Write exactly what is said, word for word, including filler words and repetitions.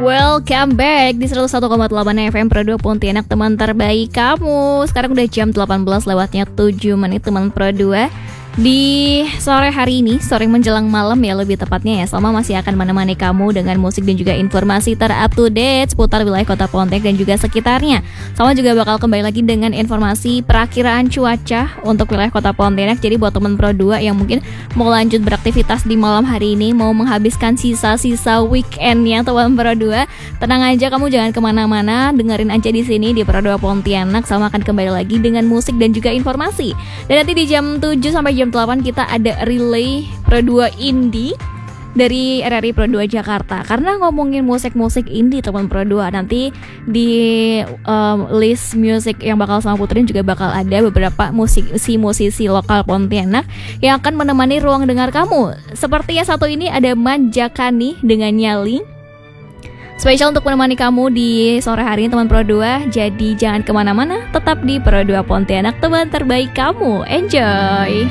Welcome back di seratus satu koma delapan F M Pro dua Pontianak, teman terbaik kamu. Sekarang udah jam delapan belas lewatnya tujuh menit teman Pro dua. Di sore hari ini, sore menjelang malam ya lebih tepatnya ya, Salma masih akan menemani kamu dengan musik dan juga informasi ter-up to date seputar wilayah kota Pontianak dan juga sekitarnya. Salma juga bakal kembali lagi dengan informasi perakiraan cuaca untuk wilayah kota Pontianak. Jadi buat teman Pro dua yang mungkin mau lanjut beraktivitas di malam hari ini, mau menghabiskan sisa-sisa weekendnya teman Pro dua, tenang aja, kamu jangan kemana-mana, dengerin aja di sini di Pro dua Pontianak. Salma akan kembali lagi dengan musik dan juga informasi. Dan nanti di jam tujuh sampai jam jam delapan kita ada relay Pro dua Indie dari R R I Pro dua Jakarta. Karena ngomongin musik-musik indie teman Pro dua, nanti di um, list musik yang bakal sama puterin juga bakal ada beberapa musisi-musisi lokal Pontianak yang akan menemani ruang dengar kamu. Seperti yang satu ini ada Manjakani dengan Nyali, spesial untuk menemani kamu di sore hari ini teman Pro dua. Jadi jangan kemana-mana, tetap di Pro dua Pontianak, teman terbaik kamu. Enjoy.